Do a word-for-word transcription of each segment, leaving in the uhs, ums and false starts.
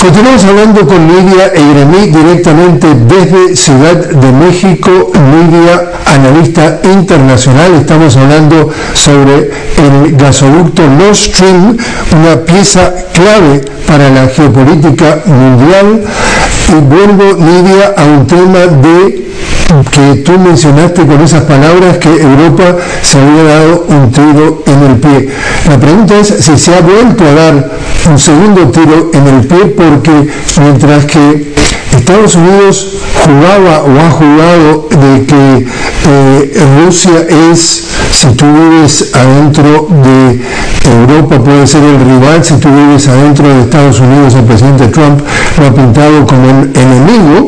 Continuamos hablando con Lidia Eiremí directamente desde Ciudad de México. Lidia, analista internacional, estamos hablando sobre el gasoducto Nord Stream, una pieza clave para la geopolítica mundial. Y vuelvo, Lidia, a un tema de que tú mencionaste con esas palabras, que Europa se había dado un tiro en el pie. La pregunta es si se ha vuelto a dar un segundo tiro en el pie, porque mientras que Estados Unidos jugaba o ha jugado de que eh, Rusia es, si tú vives adentro de Europa, puede ser el rival, si tú vives adentro de Estados Unidos, el presidente Trump lo ha pintado como un enemigo.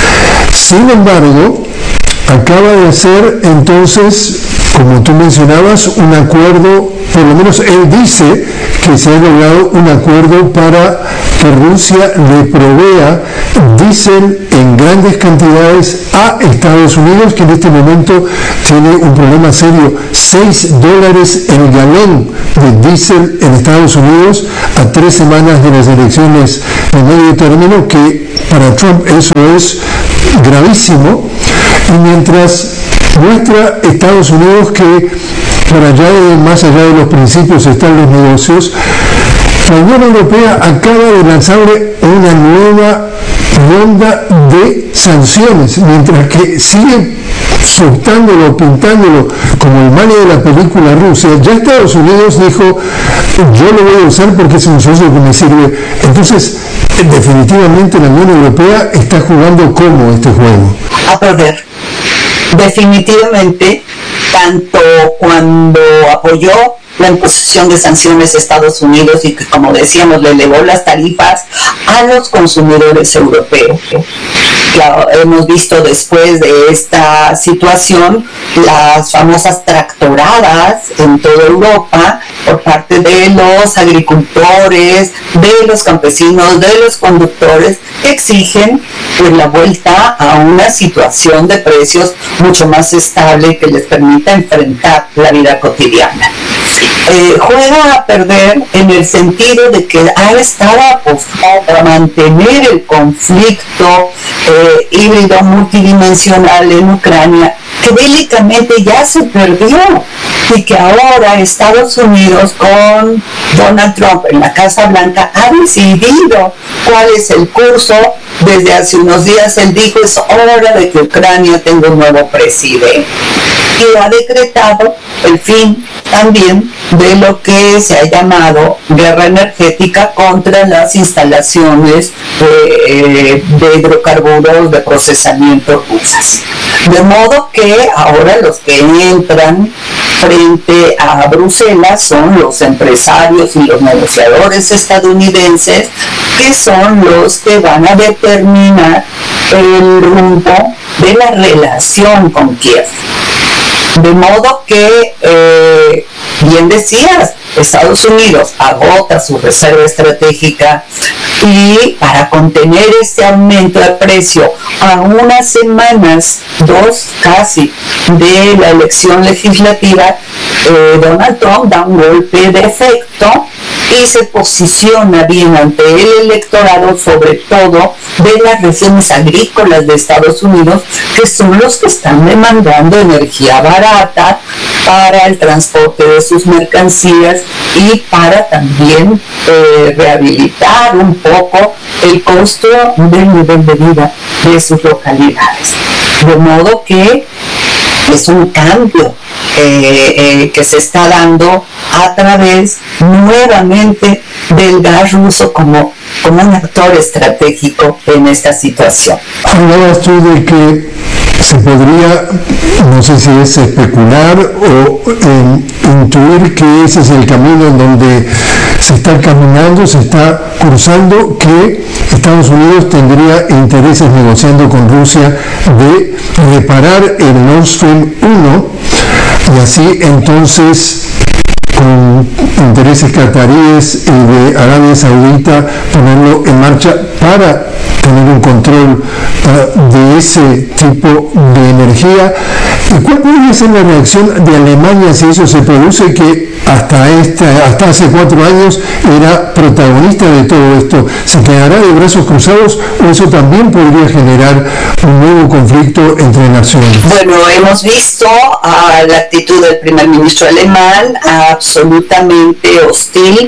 Sin embargo, acaba de hacer entonces, como tú mencionabas, un acuerdo, por lo menos él dice que se ha logrado un acuerdo para que Rusia le provea diésel en grandes cantidades a Estados Unidos, que en este momento tiene un problema serio. seis dólares el galón de diésel en Estados Unidos a tres semanas de las elecciones de medio término, que para Trump eso es gravísimo. Y mientras muestra Estados Unidos que por allá de, más allá de los principios están los negocios, la Unión Europea acaba de lanzarle una nueva ronda de sanciones, mientras que sigue soltándolo, pintándolo como el malo de la película Rusia. Ya Estados Unidos dijo, yo lo voy a usar porque es un socio que me sirve. Entonces, definitivamente la Unión Europea está jugando como este juego. A perder. Definitivamente, tanto cuando apoyó la imposición de sanciones a Estados Unidos y que, como decíamos, le elevó las tarifas a los consumidores europeos. Ya hemos visto después de esta situación las famosas tractoradas en toda Europa por parte de los agricultores, de los campesinos, de los conductores, que exigen pues la vuelta a una situación de precios mucho más estable que les permita enfrentar la vida cotidiana. Eh, juega a perder en el sentido de que ha estado apostado a mantener el conflicto eh, híbrido multidimensional en Ucrania, que bélicamente ya se perdió, y que ahora Estados Unidos con Donald Trump en la Casa Blanca ha decidido cuál es el curso. Desde hace unos días él dijo, es hora de que Ucrania tenga un nuevo presidente, y ha decretado el fin también de lo que se ha llamado guerra energética contra las instalaciones de, de hidrocarburos de procesamiento rusas. De modo que ahora los que entran frente a Bruselas son los empresarios y los negociadores estadounidenses, que son los que van a determinar el rumbo de la relación con Kiev. De modo que, eh, bien decías, Estados Unidos agota su reserva estratégica, y para contener este aumento de precio a unas semanas, dos casi, de la elección legislativa, eh, Donald Trump da un golpe de efecto y se posiciona bien ante el electorado, sobre todo de las regiones agrícolas de Estados Unidos, que son los que están demandando energía barata para el transporte de sus mercancías y para también eh, rehabilitar un poco el costo del nivel de vida de sus localidades. De modo que es un cambio eh, eh, que se está dando a través nuevamente del gas ruso como, como un actor estratégico en esta situación. Hablabas tú de que se podría, no sé si es especular o eh, intuir que ese es el camino en donde se está caminando, se está cruzando, que Estados Unidos tendría intereses negociando con Rusia de reparar el Nord Stream uno, y así entonces con intereses cataríes y de Arabia Saudita ponerlo en marcha para tener un control uh, de ese tipo de energía. ¿Y cuál podría ser la reacción de Alemania si eso se produce, que hasta, esta, hasta hace cuatro años era protagonista de todo esto? ¿Se quedará de brazos cruzados o eso también podría generar un nuevo conflicto entre naciones? Bueno, hemos visto uh, la actitud del primer ministro alemán absolutamente hostil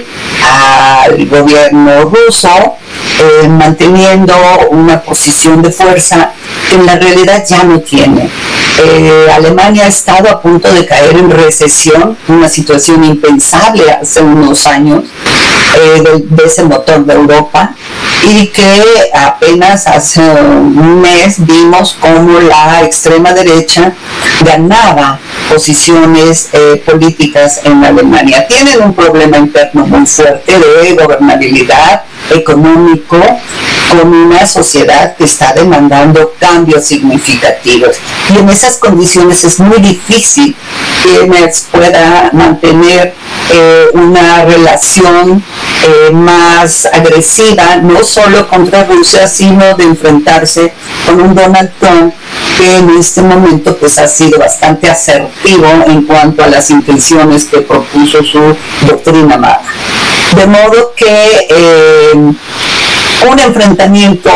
al gobierno ruso, eh, manteniendo una posición de fuerza que en la realidad ya no tiene. Eh, Alemania ha estado a punto de caer en recesión, una situación impensable hace unos años, eh, de, de ese motor de Europa, y que apenas hace un mes vimos cómo la extrema derecha ganaba posiciones eh, políticas en Alemania. Tienen un problema interno muy fuerte de gobernabilidad económico, con una sociedad que está demandando cambios significativos, y en esas condiciones es muy difícil que Merz pueda mantener eh, una relación eh, más agresiva, no solo contra Rusia, sino de enfrentarse con un Donald Trump que en este momento pues ha sido bastante asertivo en cuanto a las intenciones que propuso su doctrina MAGA. De modo que eh, un enfrentamiento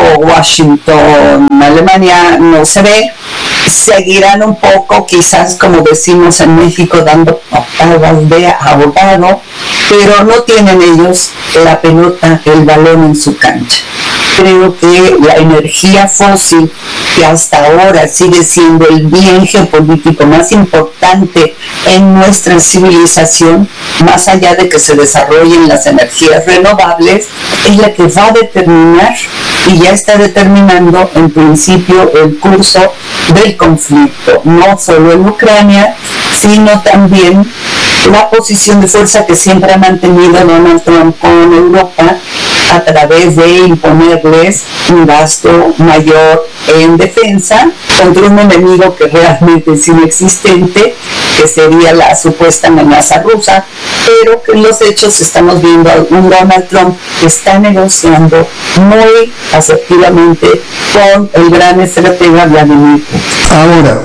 Washington-Alemania no se ve. Seguirán un poco, quizás como decimos en México, dando patadas de ahogado, pero no tienen ellos la pelota, el balón en su cancha. Creo que la energía fósil, que hasta ahora sigue siendo el bien geopolítico más importante en nuestra civilización, más allá de que se desarrollen las energías renovables, es la que va a determinar, y ya está determinando en principio, el curso del conflicto, no solo en Ucrania, sino también la posición de fuerza que siempre ha mantenido Donald Trump con Europa a través de imponerles un gasto mayor en defensa contra un enemigo que realmente es inexistente, que sería la supuesta amenaza rusa, pero que en los hechos estamos viendo a un Donald Trump que está negociando muy asertivamente con el gran estratega Vladimir Putin. Ahora,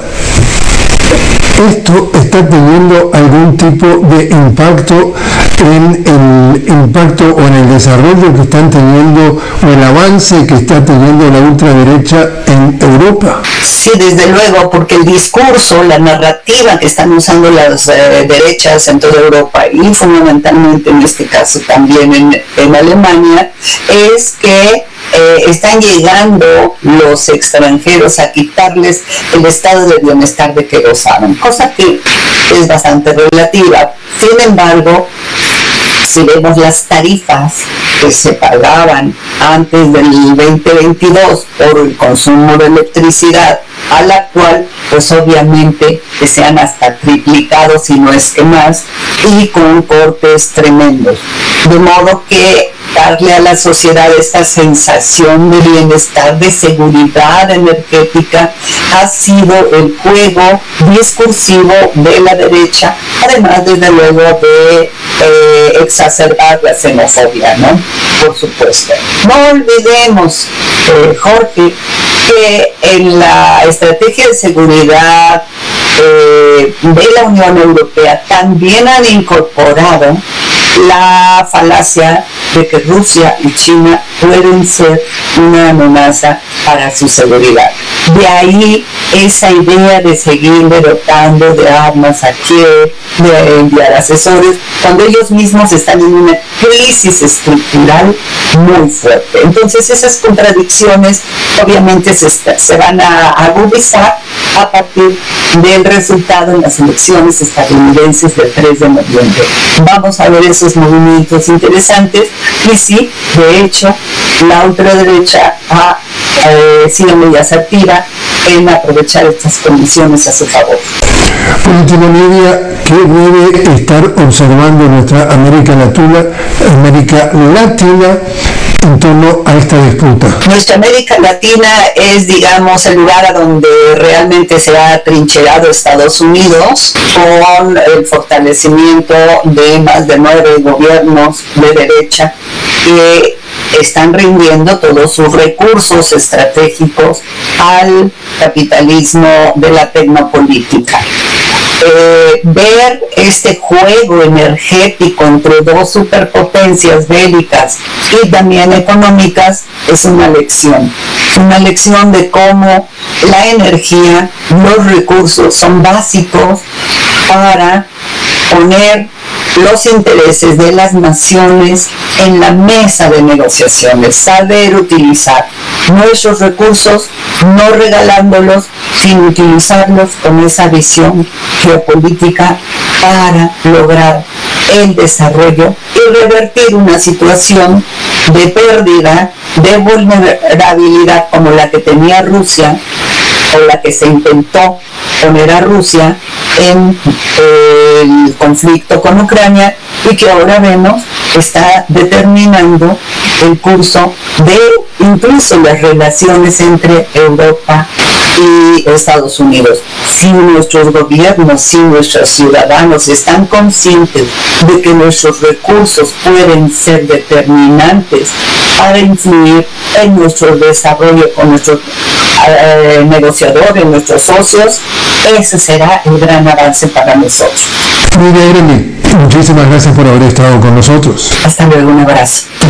¿esto está teniendo algún tipo de impacto en el impacto o en el desarrollo que están teniendo o el avance que está teniendo la ultraderecha en Europa? Sí, desde luego, porque el discurso, la narrativa que están usando las eh, derechas en toda Europa y fundamentalmente en este caso también en, en Alemania, es que Eh, están llegando los extranjeros a quitarles el estado de bienestar de que gozaban, cosa que es bastante relativa. Sin embargo, si vemos las tarifas que se pagaban antes del veinte veintidós por el consumo de electricidad, a la cual pues obviamente que se han hasta triplicado, si no es que más, y con cortes tremendos. De modo que darle a la sociedad esta sensación de bienestar, de seguridad energética, ha sido el juego discursivo de la derecha, además desde luego de eh, exacerbar la xenofobia, ¿no? Por supuesto. No olvidemos, eh, Jorge, que en la estrategia de seguridad eh, de la Unión Europea también han incorporado la falacia de que Rusia y China pueden ser una amenaza para su seguridad. De ahí esa idea de seguir dotando de armas a Kiev, de enviar asesores, cuando ellos mismos están en una crisis estructural muy fuerte. Entonces esas contradicciones obviamente se, se van a agudizar a partir del resultado en las elecciones estadounidenses del tres de noviembre. Vamos a ver esos movimientos interesantes y sí, de hecho, la ultraderecha ha eh, sido muy asertiva en aprovechar estas condiciones a su favor. Por último, Lidia, ¿qué debe estar observando nuestra América Latina, América Latina en torno a esta disputa? Nuestra América Latina es, digamos, el lugar a donde realmente se ha trincherado Estados Unidos con el fortalecimiento de más de nueve gobiernos de derecha que están rindiendo todos sus recursos estratégicos al capitalismo de la tecnopolítica. Eh, ver este juego energético entre dos superpotencias bélicas y también económicas es una lección, una lección de cómo la energía, los recursos son básicos para poner los intereses de las naciones en la mesa de negociaciones, saber utilizar nuestros recursos, no regalándolos, sino utilizarlos con esa visión geopolítica para lograr el desarrollo y revertir una situación de pérdida, de vulnerabilidad como la que tenía Rusia o la que se intentó poner a Rusia en eh, el conflicto con Ucrania y que ahora vemos está determinando el curso de incluso las relaciones entre Europa y Estados Unidos. Si nuestros gobiernos, si nuestros ciudadanos están conscientes de que nuestros recursos pueden ser determinantes para influir en nuestro desarrollo con nuestros eh, negociadores, nuestros socios, ese será el gran avance para nosotros. Nidia Irene, muchísimas gracias por haber estado con nosotros. Hasta luego, un abrazo.